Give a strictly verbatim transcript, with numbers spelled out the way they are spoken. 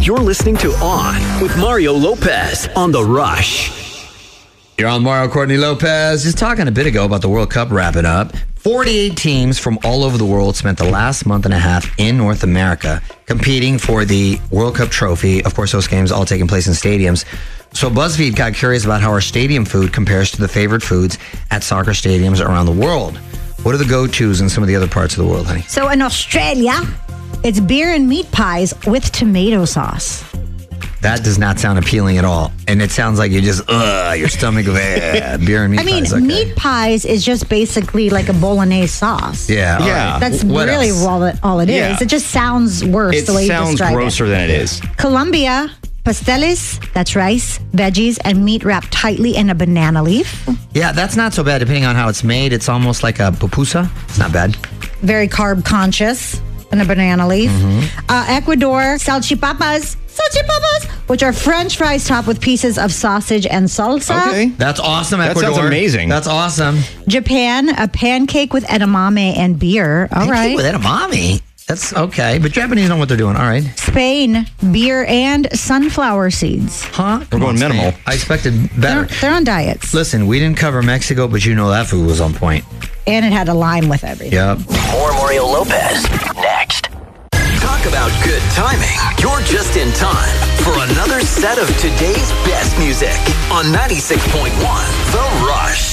You're listening to On with Mario Lopez on The Rush. You're on Mario Courtney Lopez. Just talking a bit ago about the World Cup wrapping up. forty-eight teams from all over the world spent the last month and a half in North America competing for the World Cup trophy. Of course, those games all taking place in stadiums. So BuzzFeed got curious about how our stadium food compares to the favorite foods at soccer stadiums around the world. What are the go-tos in some of the other parts of the world, honey? So in Australia, it's beer and meat pies with tomato sauce. That does not sound appealing at all. And it sounds like you just, ugh, your stomach, eh, beer and meat I mean, pies. Okay. meat pies is just basically like a bolognese sauce. Yeah. all Yeah. right. That's What really else? all it, all it is. Yeah. It just sounds worse It the way you sounds describe grosser it. than it is. Colombia, pasteles, that's rice, veggies, and meat wrapped tightly in a banana leaf. Yeah, that's not so bad. Depending on how it's made, it's almost like a pupusa. It's not bad. Very carb conscious in a banana leaf. Mm-hmm. Uh, Ecuador, salchipapas, salchipapas, which are French fries topped with pieces of sausage and salsa. Okay. That's awesome, That Ecuador. sounds amazing. That's awesome. Japan, a pancake with edamame and beer. All Pancake right. with edamame. That's okay. But Japanese know what they're doing. All right. Spain, beer and sunflower seeds. Huh? We're going Come on, minimal. Spain. I expected They're, better. they're on diets. Listen, we didn't cover Mexico, but you know that food was on point. And it had a lime with everything. Yep. More Mario Lopez next. Talk about good timing. You're just in time for another set of today's best music on ninety-six point one The Rush.